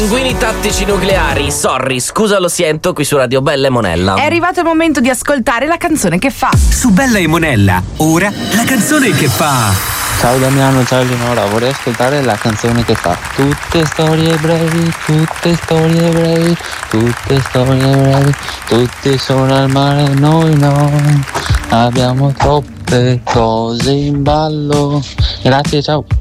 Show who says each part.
Speaker 1: Pinguini tattici nucleari, sorry, scusa lo siento, qui su Radio Bella e Monella.
Speaker 2: È arrivato il momento di ascoltare la canzone che fa.
Speaker 3: Su Bella e Monella, ora la canzone che fa.
Speaker 4: Ciao Damiano, ciao Eleonora, vorrei ascoltare la canzone che fa tutte storie brevi, tutte storie brevi, tutte storie brevi, tutti sono al mare, noi no, abbiamo troppe cose in ballo. Grazie, ciao.